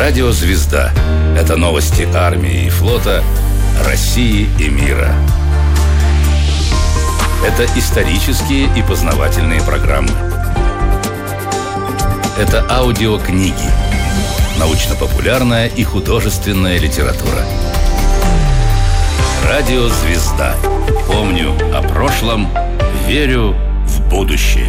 Радио «Звезда» — это новости армии и флота, России и мира. Это исторические и познавательные программы. Это аудиокниги, научно-популярная и художественная литература. Радио «Звезда». Помню о прошлом, верю в будущее.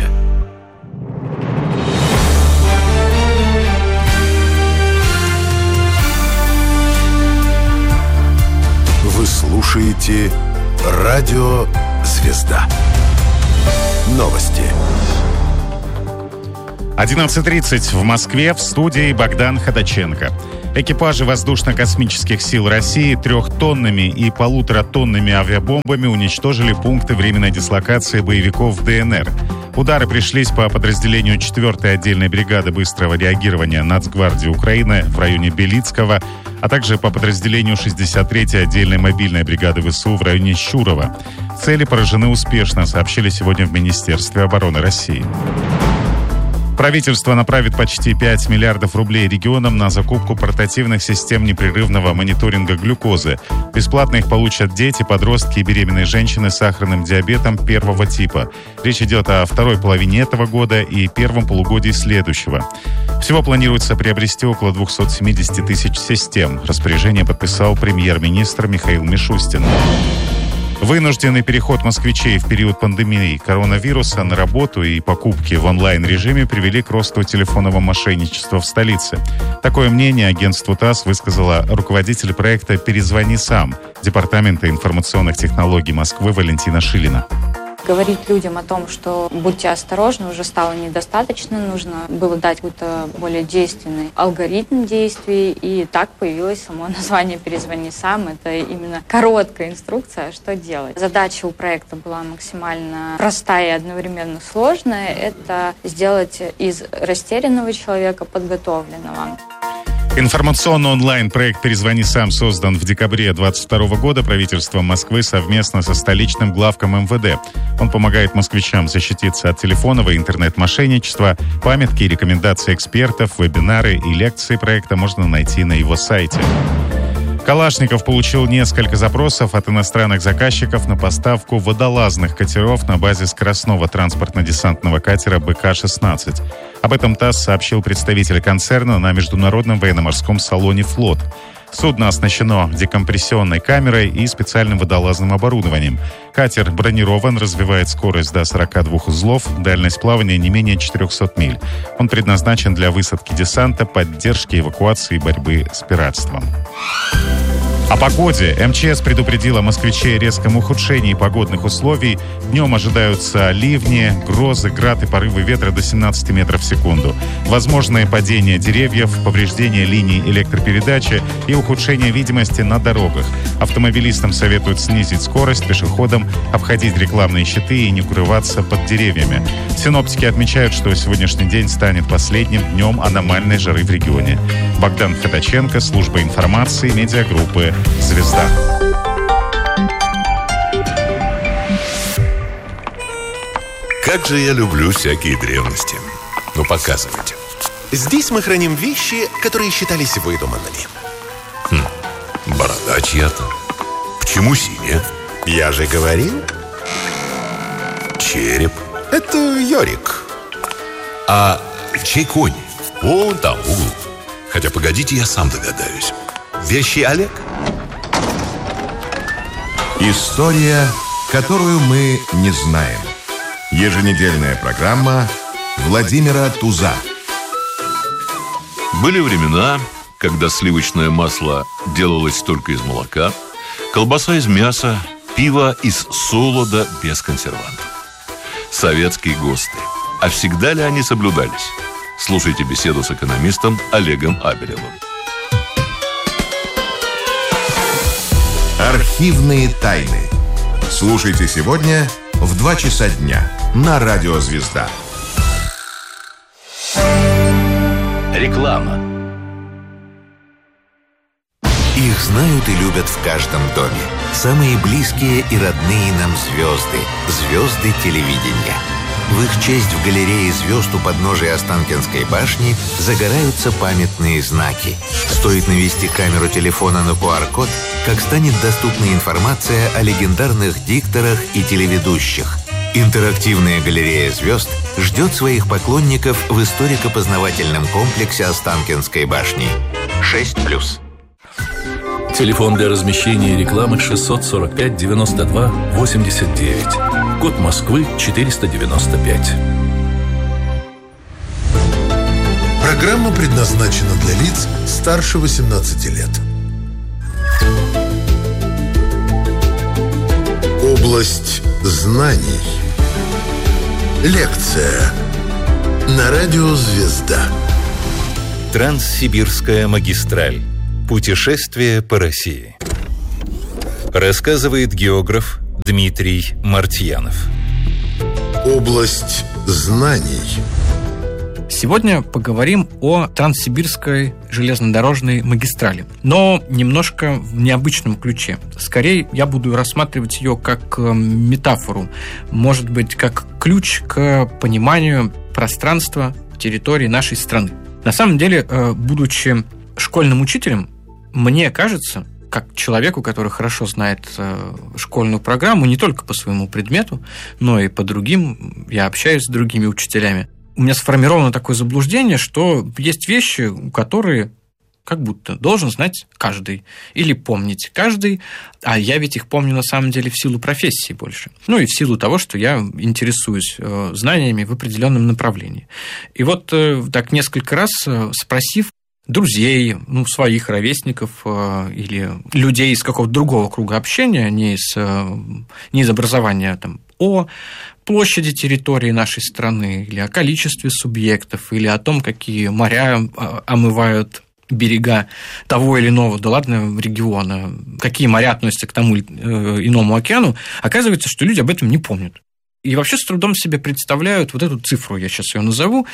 Вы слушаете Радио «Звезда». Новости. 11:30 в Москве, в студии Богдан Ходаченко. Экипажи воздушно-космических сил России 3-тонными и 1,5-тонными авиабомбами уничтожили пункты временной дислокации боевиков в ДНР. Удары пришлись по подразделению 4-й отдельной бригады быстрого реагирования Нацгвардии Украины в районе Белицкого, а также по подразделению 63-й отдельной мобильной бригады ВСУ в районе Щурова. Цели поражены успешно, сообщили сегодня в Министерстве обороны России. Правительство направит почти 5 миллиардов рублей регионам на закупку портативных систем непрерывного мониторинга глюкозы. Бесплатно их получат дети, подростки и беременные женщины с сахарным диабетом первого типа. Речь идет о второй половине этого года и первом полугодии следующего. Всего планируется приобрести около 270 тысяч систем. Распоряжение подписал премьер-министр Михаил Мишустин. Вынужденный переход москвичей в период пандемии коронавируса на работу и покупки в онлайн-режиме привели к росту телефонного мошенничества в столице. Такое мнение агентству ТАСС высказала руководитель проекта «Перезвони сам» Департамента информационных технологий Москвы Валентина Шилина. Говорить людям о том, что будьте осторожны, уже стало недостаточно. Нужно было дать какой-то более действенный алгоритм действий. И так появилось само название «Перезвони сам». Это именно короткая инструкция, что делать. Задача у проекта была максимально простая и одновременно сложная. Это сделать из растерянного человека подготовленного. Информационный онлайн-проект «Перезвони сам» создан в декабре 2022 года правительством Москвы совместно со столичным главком МВД. Он помогает москвичам защититься от телефонного и интернет-мошенничества. Памятки и рекомендации экспертов, вебинары и лекции проекта можно найти на его сайте. Калашников получил несколько запросов от иностранных заказчиков на поставку водолазных катеров на базе скоростного транспортно-десантного катера БК-16. Об этом ТАСС сообщил представитель концерна на Международном военно-морском салоне «Флот». Судно оснащено декомпрессионной камерой и специальным водолазным оборудованием. Катер бронирован, развивает скорость до 42 узлов, дальность плавания не менее 400 миль. Он предназначен для высадки десанта, поддержки, эвакуации и борьбы с пиратством. О погоде. МЧС предупредила москвичей о резком ухудшении погодных условий. Днем ожидаются ливни, грозы, град и порывы ветра до 17 метров в секунду. Возможное падение деревьев, повреждение линий электропередачи и ухудшение видимости на дорогах. Автомобилистам советуют снизить скорость, пешеходам обходить рекламные щиты и не укрываться под деревьями. Синоптики отмечают, что сегодняшний день станет последним днем аномальной жары в регионе. Богдан Ходаченко, служба информации, медиагруппы «Звезда». Как же я люблю всякие древности. Ну, показывайте. Здесь мы храним вещи, которые считались выдуманными. Борода чья-то. Почему синяя? Я же говорил. Череп. Это Йорик. А чей конь? Вон там, в углу. Хотя, погодите, я сам догадаюсь. Вещи Олег? История, которую мы не знаем. Еженедельная программа Владимира Туза. Были времена, когда сливочное масло делалось только из молока, колбаса из мяса, пиво из солода без консервантов. Советские ГОСТы. А всегда ли они соблюдались? Слушайте беседу с экономистом Олегом Абелевым. Архивные тайны. Слушайте сегодня в 2 часа дня на Радио «Звезда». Реклама. Их знают и любят в каждом доме. Самые близкие и родные нам звезды. Звезды телевидения. В их честь в галерее звезд у подножия Останкинской башни загораются памятные знаки. Стоит навести камеру телефона на QR-код, как станет доступна информация о легендарных дикторах и телеведущих. Интерактивная галерея звезд ждет своих поклонников в историко-познавательном комплексе Останкинской башни. 6+. Телефон для размещения рекламы 645 92 89. Код Москвы 495. Программа предназначена для лиц старше 18 лет. Область знаний. Лекция на радио «Звезда». Транссибирская магистраль. Путешествие по России. Рассказывает географ Дмитрий Мартьянов. Область знаний. Сегодня поговорим о Транссибирской железнодорожной магистрали, но немножко в необычном ключе. Скорее, я буду рассматривать ее как метафору, может быть, как ключ к пониманию пространства территории нашей страны. На самом деле, будучи школьным учителем, мне кажется, как человеку, который хорошо знает школьную программу, не только по своему предмету, но и по другим, я общаюсь с другими учителями, у меня сформировано такое заблуждение, что есть вещи, которые как будто должен знать каждый или помнить каждый, а я ведь их помню на самом деле в силу профессии больше. Ну и в силу того, что я интересуюсь знаниями в определенном направлении. И вот так несколько раз спросив друзей, своих ровесников или людей из какого-то другого круга общения, не из образования о площади территории нашей страны, или о количестве субъектов, или о том, какие моря омывают берега того или иного, региона, какие моря относятся к тому или иному океану, оказывается, что люди об этом не помнят. И вообще с трудом себе представляют вот эту цифру, я сейчас ее назову,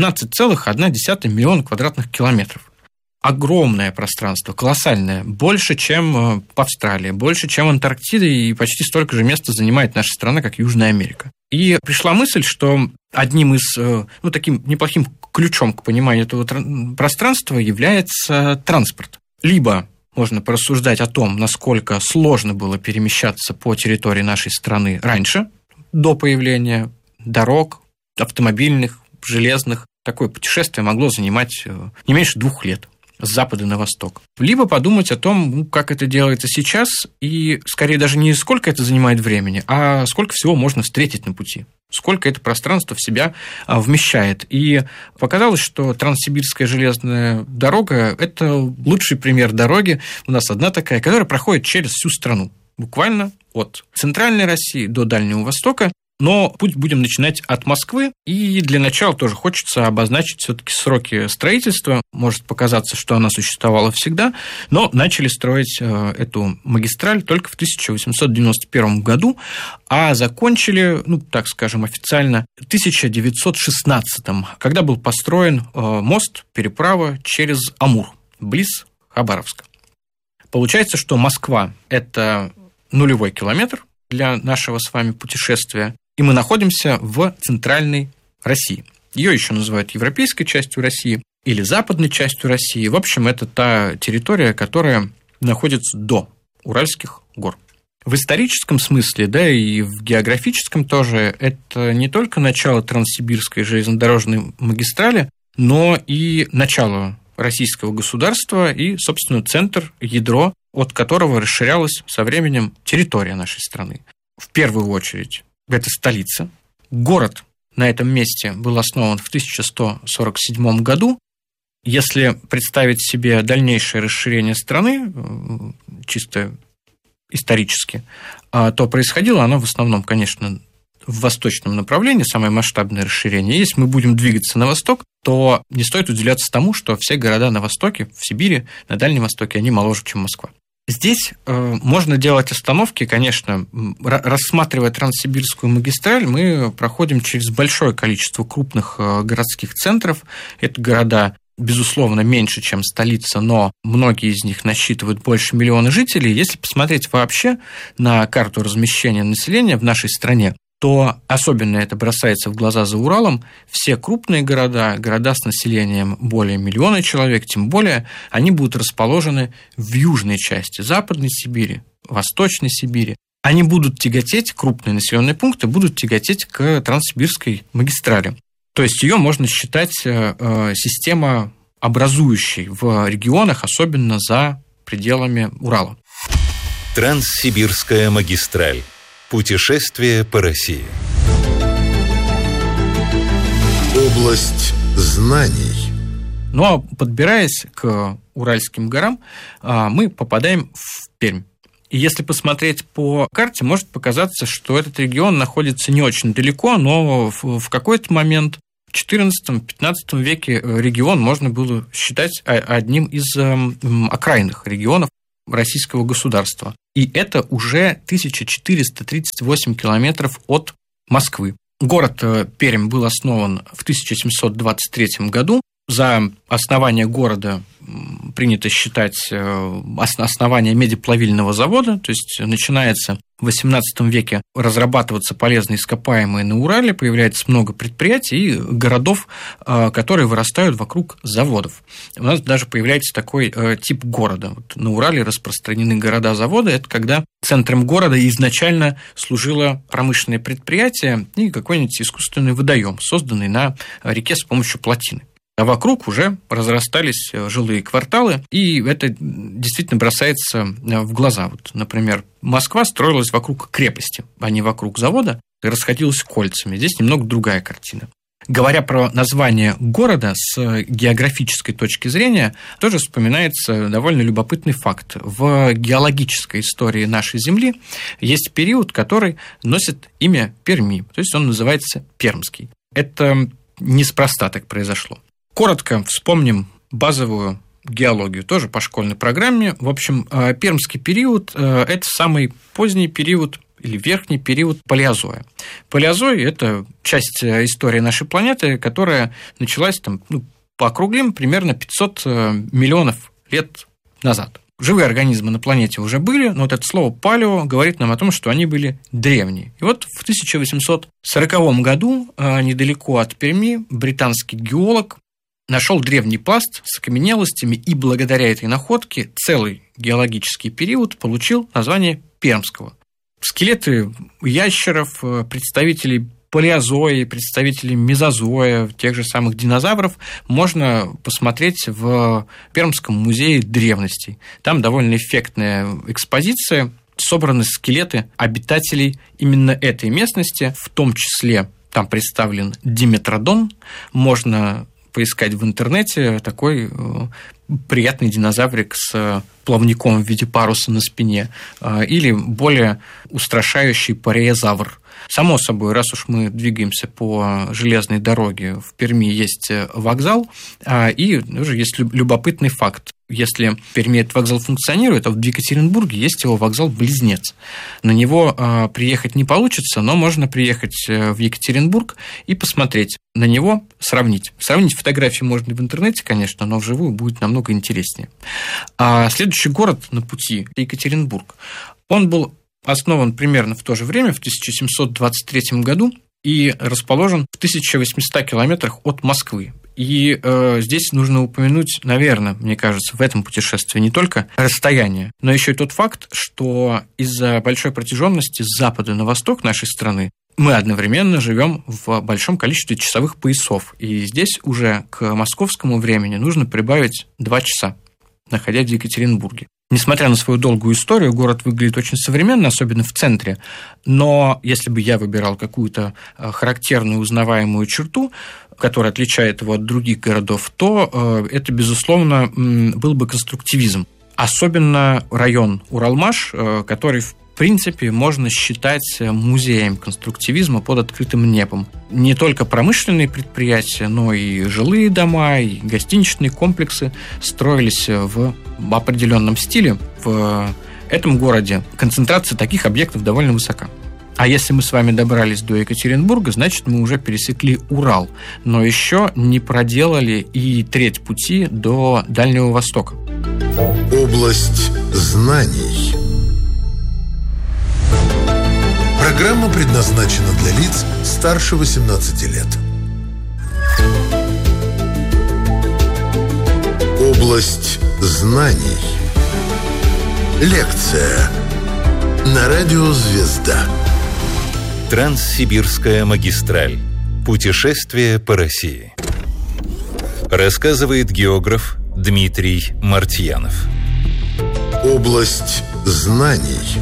17,1 миллиона квадратных километров. Огромное пространство, колоссальное, больше, чем в Австралии, больше, чем Антарктида, и почти столько же места занимает наша страна, как Южная Америка. И пришла мысль, что одним из, таким неплохим ключом к пониманию этого пространства является транспорт. Либо можно порассуждать о том, насколько сложно было перемещаться по территории нашей страны раньше, до появления дорог, автомобильных, железных. Такое путешествие могло занимать не меньше 2 лет с запада на восток. Либо подумать о том, как это делается сейчас, и скорее даже не сколько это занимает времени, а сколько всего можно встретить на пути, сколько это пространство в себя вмещает. И показалось, что Транссибирская железная дорога – это лучший пример дороги. У нас одна такая, которая проходит через всю страну, буквально от центральной России до Дальнего Востока. Но путь будем начинать от Москвы, и для начала тоже хочется обозначить все-таки сроки строительства. Может показаться, что она существовала всегда, но начали строить эту магистраль только в 1891 году, а закончили, так скажем, официально в 1916, когда был построен мост, переправа через Амур, близ Хабаровска. Получается, что Москва – это 0 километр для нашего с вами путешествия, и мы находимся в центральной России. Ее еще называют европейской частью России или западной частью России. В общем, это та территория, которая находится до Уральских гор. В историческом смысле, да и в географическом тоже, это не только начало Транссибирской железнодорожной магистрали, но и начало российского государства и, собственно, центр, ядро, от которого расширялась со временем территория нашей страны. В первую очередь, это столица. Город на этом месте был основан в 1147 году. Если представить себе дальнейшее расширение страны, чисто исторически, то происходило оно в основном, конечно, в восточном направлении, самое масштабное расширение. Если мы будем двигаться на восток, то не стоит удивляться тому, что все города на востоке, в Сибири, на Дальнем Востоке, они моложе, чем Москва. Здесь можно делать остановки, конечно. Рассматривая Транссибирскую магистраль, мы проходим через большое количество крупных городских центров. Это города, безусловно, меньше, чем столица, но многие из них насчитывают больше 1 миллиона жителей. Если посмотреть вообще на карту размещения населения в нашей стране, то особенно это бросается в глаза за Уралом. Все крупные города, города с населением более миллиона человек, тем более, они будут расположены в южной части Западной Сибири, Восточной Сибири. Они будут тяготеть, крупные населенные пункты будут тяготеть к Транссибирской магистрали. То есть ее можно считать системообразующей в регионах, особенно за пределами Урала. Транссибирская магистраль. Путешествие по России. Область знаний. Ну а подбираясь к Уральским горам, мы попадаем в Пермь. И если посмотреть по карте, может показаться, что этот регион находится не очень далеко, но в какой-то момент в XIV-XV веке регион можно было считать одним из окраинных регионов российского государства. И это уже 1438 километров от Москвы. Город Пермь был основан в 1723 году. За основание города принято считать основание медиплавильного завода, то есть начинается в XVIII веке разрабатываться полезные ископаемые на Урале, появляется много предприятий и городов, которые вырастают вокруг заводов. У нас даже появляется такой тип города. Вот на Урале распространены города-заводы, это когда центром города изначально служило промышленное предприятие и какой-нибудь искусственный водоем, созданный на реке с помощью плотины. А вокруг уже разрастались жилые кварталы, и это действительно бросается в глаза. Вот, например, Москва строилась вокруг крепости, а не вокруг завода, и расходилась кольцами. Здесь немного другая картина. Говоря про название города с географической точки зрения, тоже вспоминается довольно любопытный факт. В геологической истории нашей Земли есть период, который носит имя Перми, то есть он называется Пермский. Это неспроста так произошло. Коротко вспомним базовую геологию, тоже по школьной программе. В общем, пермский период – это самый поздний период или верхний период палеозоя. Палеозой – это часть истории нашей планеты, которая началась, по округлим, примерно 500 миллионов лет назад. Живые организмы на планете уже были, но вот это слово «палео» говорит нам о том, что они были древние. И вот в 1840 году, недалеко от Перми, британский геолог нашел древний пласт с окаменелостями, и благодаря этой находке целый геологический период получил название Пермского. Скелеты ящеров, представителей палеозоя, представителей мезозоя, тех же самых динозавров можно посмотреть в Пермском музее древностей. Там довольно эффектная экспозиция, собраны скелеты обитателей именно этой местности, в том числе там представлен диметродон, можно поискать в интернете такой приятный динозаврик с плавником в виде паруса на спине или более устрашающий пареозавр. Само собой, раз уж мы двигаемся по железной дороге, в Перми есть вокзал, и уже есть любопытный факт. Если в Перми этот вокзал функционирует, а в Екатеринбурге есть его вокзал-близнец. На него приехать не получится, но можно приехать в Екатеринбург и посмотреть на него, сравнить. Сравнить фотографии можно в интернете, конечно, но вживую будет намного интереснее. А следующий город на пути – Екатеринбург. Он был основан примерно в то же время, в 1723 году, и расположен в 1800 километрах от Москвы. И здесь нужно упомянуть, наверное, мне кажется, в этом путешествии не только расстояние, но еще и тот факт, что из-за большой протяженности с запада на восток нашей страны мы одновременно живем в большом количестве часовых поясов. И здесь уже к московскому времени нужно прибавить 2 часа, находясь в Екатеринбурге. Несмотря на свою долгую историю, город выглядит очень современно, особенно в центре. Но если бы я выбирал какую-то характерную узнаваемую черту, которая отличает его от других городов, то это, безусловно, был бы конструктивизм. Особенно район Уралмаш, который, в принципе, можно считать музеем конструктивизма под открытым небом. Не только промышленные предприятия, но и жилые дома, и гостиничные комплексы строились в определенном стиле. В этом городе концентрация таких объектов довольно высока. А если мы с вами добрались до Екатеринбурга, значит, мы уже пересекли Урал, но еще не проделали и треть пути до Дальнего Востока. Область знаний. Программа предназначена для лиц старше 18 лет. Область знаний. Лекция на радио «Звезда». Транссибирская магистраль. Путешествие по России. Рассказывает географ Дмитрий Мартьянов. Область знаний.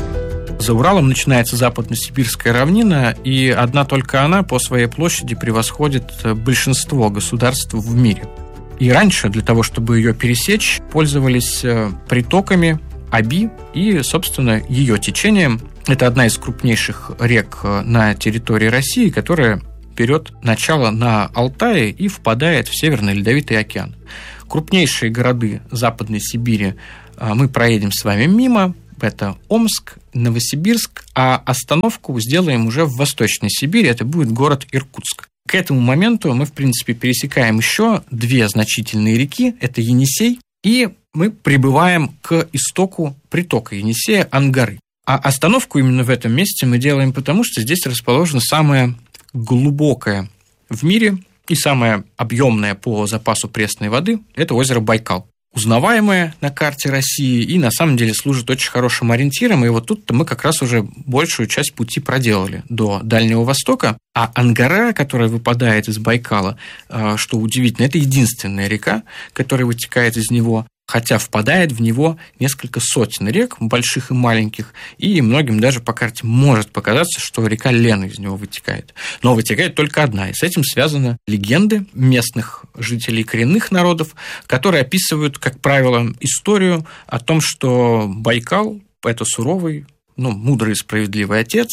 За Уралом начинается западно-сибирская равнина, и одна только она по своей площади превосходит большинство государств в мире. И раньше для того, чтобы ее пересечь, пользовались притоками Оби и, собственно, ее течением. Это одна из крупнейших рек на территории России, которая берет начало на Алтае и впадает в Северный Ледовитый океан. Крупнейшие города Западной Сибири мы проедем с вами мимо. Это Омск, Новосибирск, а остановку сделаем уже в Восточной Сибири. Это будет город Иркутск. К этому моменту мы, в принципе, пересекаем еще две значительные реки. Это Енисей, и мы прибываем к истоку притока Енисея Ангары. А остановку именно в этом месте мы делаем потому, что здесь расположена самая глубокая в мире и самая объемная по запасу пресной воды – это озеро Байкал. Узнаваемое на карте России и на самом деле служит очень хорошим ориентиром. И вот тут-то мы как раз уже большую часть пути проделали до Дальнего Востока. А Ангара, которая выпадает из Байкала, что удивительно, это единственная река, которая вытекает из него, хотя впадает в него несколько сотен рек, больших и маленьких, и многим даже по карте может показаться, что река Лена из него вытекает. Но вытекает только одна, и с этим связаны легенды местных жителей коренных народов, которые описывают, как правило, историю о том, что Байкал – это суровый, мудрый и справедливый отец,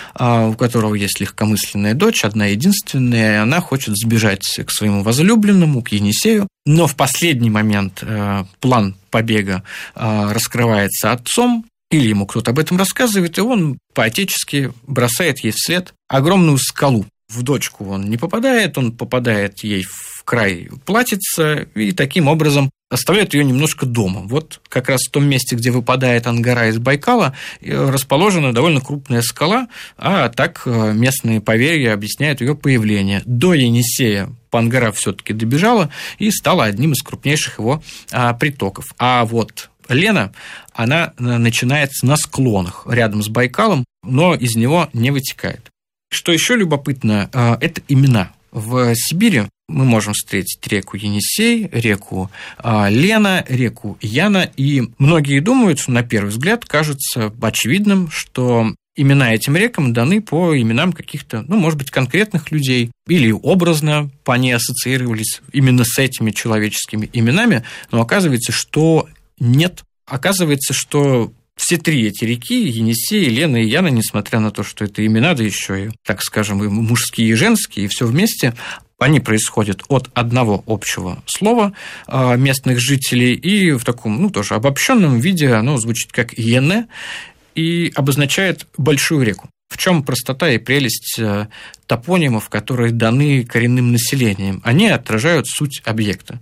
у которого есть легкомысленная дочь, одна единственная, и она хочет сбежать к своему возлюбленному, к Енисею. Но в последний момент план побега раскрывается отцом, или ему кто-то об этом рассказывает, и он по-отечески бросает ей вслед огромную скалу. В дочку он не попадает, он попадает ей в край платьица, и таким образом оставляют ее немножко дома. Вот как раз в том месте, где выпадает Ангара из Байкала, расположена довольно крупная скала, а так местные поверья объясняют ее появление. До Енисея Ангара все-таки добежала и стала одним из крупнейших его притоков. А вот Лена, она начинается на склонах рядом с Байкалом, но из него не вытекает. Что еще любопытно, это имена. В Сибири мы можем встретить реку Енисей, реку Лена, реку Яна, и многие думают, на первый взгляд кажется очевидным, что имена этим рекам даны по именам каких-то, может быть, конкретных людей, или образно они ассоциировались именно с этими человеческими именами, но оказывается, что нет. Оказывается, что все три эти реки, Енисей, Лена и Яна, несмотря на то, что это имена, да еще и, так скажем, и мужские, и женские, и все вместе, они происходят от одного общего слова местных жителей, и в таком, тоже обобщенном виде оно звучит как «ене» и обозначает большую реку. В чем простота и прелесть топонимов, которые даны коренным населением? Они отражают суть объекта.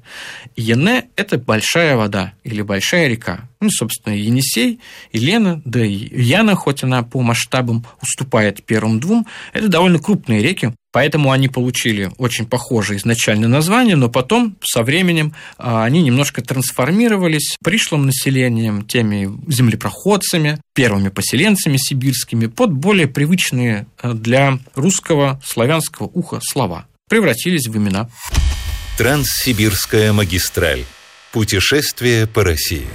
Ене – это большая вода или большая река. Собственно, Енисей и Лена, да и Яна, хоть она по масштабам уступает первым двум, это довольно крупные реки, поэтому они получили очень похожее изначально название, но потом, со временем, они немножко трансформировались пришлым населением, теми землепроходцами, первыми поселенцами сибирскими, под более привычные для русского, славянского уха слова. Превратились в имена. Транссибирская магистраль. Путешествие по России.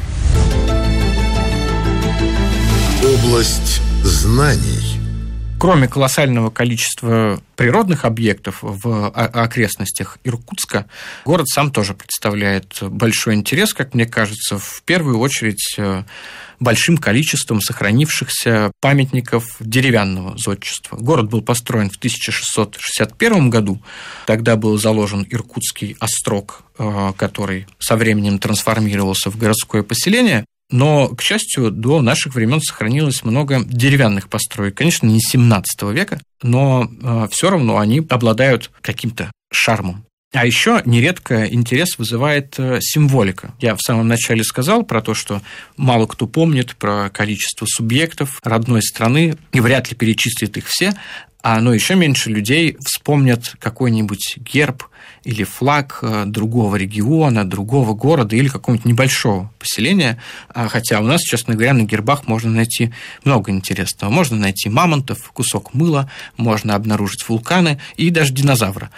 Область знаний. Кроме колоссального количества природных объектов в окрестностях Иркутска, город сам тоже представляет большой интерес, как мне кажется, в первую очередь большим количеством сохранившихся памятников деревянного зодчества. Город был построен в 1661 году. Тогда был заложен Иркутский острог, который со временем трансформировался в городское поселение. Но, к счастью, до наших времен сохранилось много деревянных построек. Конечно, не 17 века, но все равно они обладают каким-то шармом. А еще нередко интерес вызывает символика. Я в самом начале сказал про то, что мало кто помнит про количество субъектов родной страны и вряд ли перечислит их все, но еще меньше людей вспомнят какой-нибудь герб или флаг другого региона, другого города или какого-нибудь небольшого поселения. Хотя у нас, честно говоря, на гербах можно найти много интересного. Можно найти мамонтов, кусок мыла, можно обнаружить вулканы и даже динозавра.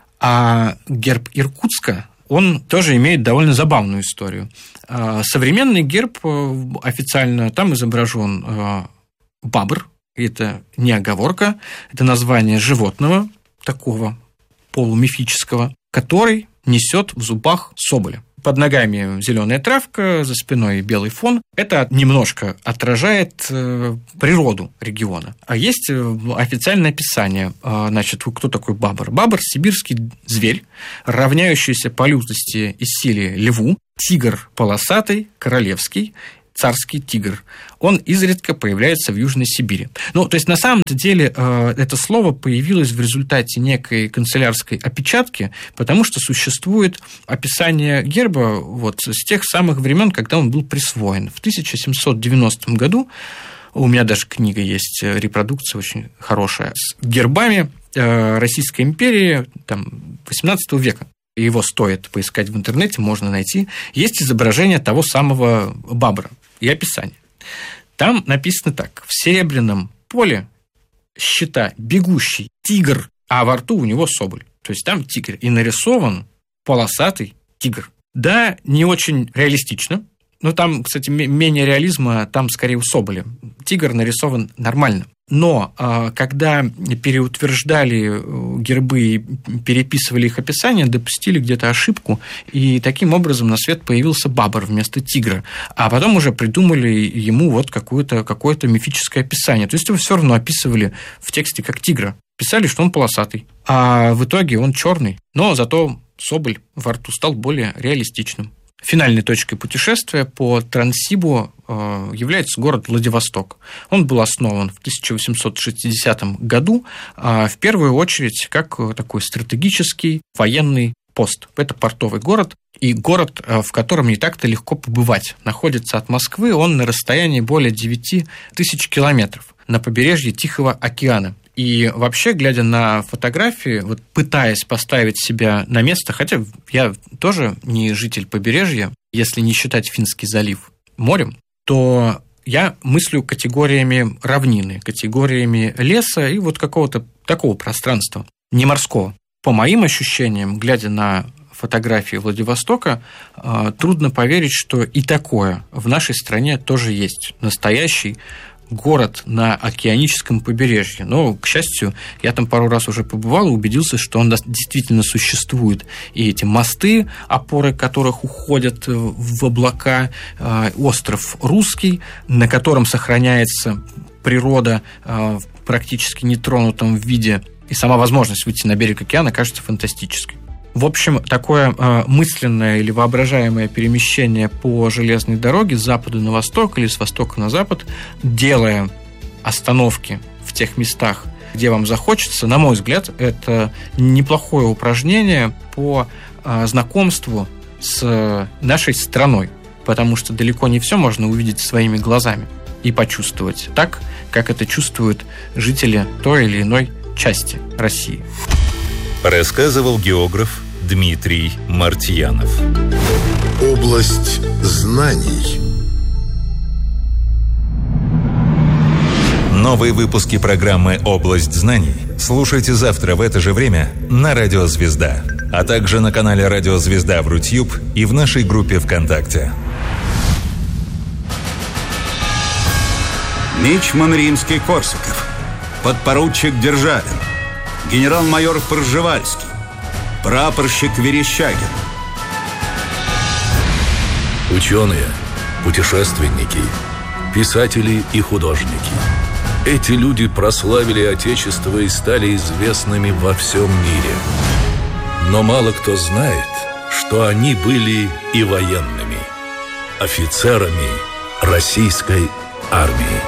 А герб Иркутска, он тоже имеет довольно забавную историю. Современный герб официально, там изображен бабр, это не оговорка, это название животного, такого полумифического, который несет в зубах соболя. Под ногами зеленая травка, за спиной белый фон. Это немножко отражает природу региона. А есть официальное описание. Значит, кто такой бабр? Бабр – сибирский зверь, равняющийся по лютости и силе льву, тигр полосатый, королевский, царский тигр. Он изредка появляется в Южной Сибири. То есть, на самом-то деле, это слово появилось в результате некой канцелярской опечатки, потому что существует описание герба с тех самых времен, когда он был присвоен. В 1790 году, у меня даже книга есть, репродукция очень хорошая, с гербами Российской империи XVIII века. Его стоит поискать в интернете, можно найти. Есть изображение того самого бабра и описание. Там написано так: в серебряном поле щита бегущий тигр, а во рту у него соболь. То есть там тигр. И нарисован полосатый тигр. Да, не очень реалистично. Но там, кстати, менее реализма, там скорее у соболя. Тигр нарисован нормально. Но когда переутверждали гербы и переписывали их описание, допустили где-то ошибку, и таким образом на свет появился бабр вместо тигра. А потом уже придумали ему какое-то мифическое описание. То есть его все равно описывали в тексте как тигра. Писали, что он полосатый. А в итоге он черный. Но зато соболь во рту стал более реалистичным. Финальной точкой путешествия по Транссибу является город Владивосток. Он был основан в 1860 году, в первую очередь как такой стратегический военный пост. Это портовый город, и город, в котором не так-то легко побывать. Находится от Москвы он на расстоянии более 9 тысяч километров на побережье Тихого океана. И вообще, глядя на фотографии, пытаясь поставить себя на место, хотя я тоже не житель побережья, если не считать Финский залив морем, то я мыслю категориями равнины, категориями леса и какого-то такого пространства, не морского. По моим ощущениям, глядя на фотографии Владивостока, трудно поверить, что и такое в нашей стране тоже есть. Настоящий город на океаническом побережье. Но, к счастью, я там пару раз уже побывал и убедился, что он действительно существует. И эти мосты, опоры которых уходят в облака, остров Русский, на котором сохраняется природа в практически нетронутом виде, и сама возможность выйти на берег океана кажется фантастической. В общем, такое мысленное или воображаемое перемещение по железной дороге с запада на восток или с востока на запад, делая остановки в тех местах, где вам захочется, на мой взгляд, это неплохое упражнение по знакомству с нашей страной, потому что далеко не все можно увидеть своими глазами и почувствовать так, как это чувствуют жители той или иной части России. Рассказывал географ Дмитрий Мартьянов. Область знаний. Новые выпуски программы «Область знаний» слушайте завтра в это же время на Радио Звезда, а также на канале Радио Звезда в Рутьюб и в нашей группе ВКонтакте. Мичман Римский-Корсаков, подпоручик Державин, генерал-майор Пржевальский, прапорщик Верещагин. Ученые, путешественники, писатели и художники. Эти люди прославили Отечество и стали известными во всем мире. Но мало кто знает, что они были и военными, офицерами российской армии.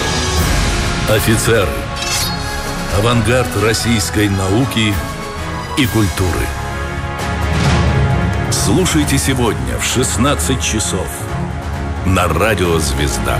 Офицеры. Авангард российской науки и культуры. Слушайте сегодня в 16 часов на Радио «Звезда».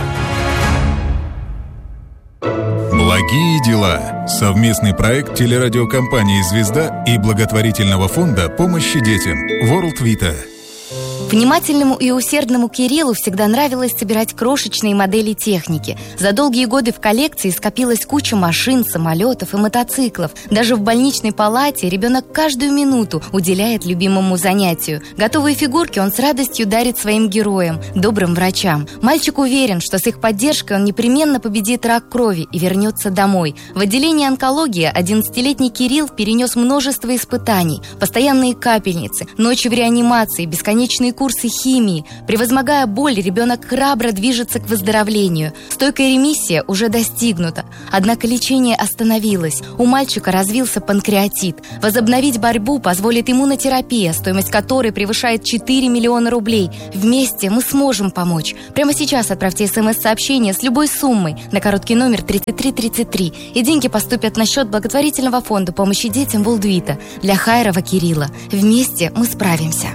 Благие дела. Совместный проект телерадиокомпании «Звезда» и благотворительного фонда помощи детям World Vita. Внимательному и усердному Кириллу всегда нравилось собирать крошечные модели техники. За долгие годы в коллекции скопилась куча машин, самолетов и мотоциклов. Даже в больничной палате ребенок каждую минуту уделяет любимому занятию. Готовые фигурки он с радостью дарит своим героям, добрым врачам. Мальчик уверен, что с их поддержкой он непременно победит рак крови и вернется домой. В отделении онкологии 11-летний Кирилл перенес множество испытаний. Постоянные капельницы, ночи в реанимации, бесконечные курсы химии. Превозмогая боль, ребенок храбро движется к выздоровлению. Стойкая ремиссия уже достигнута. Однако лечение остановилось. У мальчика развился панкреатит. Возобновить борьбу позволит иммунотерапия, стоимость которой превышает 4 миллиона рублей. Вместе мы сможем помочь. Прямо сейчас отправьте СМС-сообщение с любой суммой на короткий номер 3333. И деньги поступят на счет благотворительного фонда помощи детям World Vita для Хайрова Кирилла. Вместе мы справимся.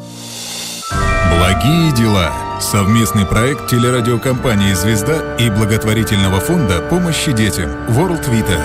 Благие дела. Совместный проект телерадиокомпании «Звезда» и благотворительного фонда помощи детям World Vita.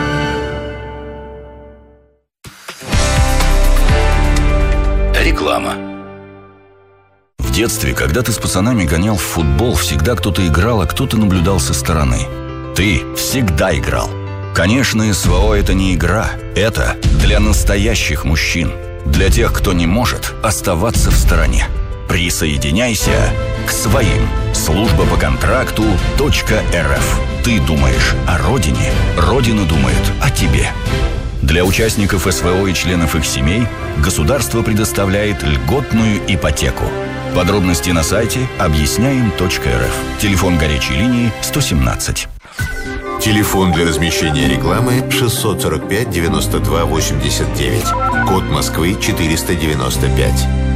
Реклама. В детстве, когда ты с пацанами гонял в футбол, всегда кто-то играл, а кто-то наблюдал со стороны. Ты всегда играл. Конечно, СВО – это не игра. Это для настоящих мужчин. Для тех, кто не может оставаться в стороне. Присоединяйся к своим. Служба по контракту .рф. Ты думаешь о родине, родина думает о тебе. Для участников СВО и членов их семей государство предоставляет льготную ипотеку. Подробности на сайте объясняем.рф. Телефон горячей линии 117. Телефон для размещения рекламы 645 92 89. Код Москвы 495.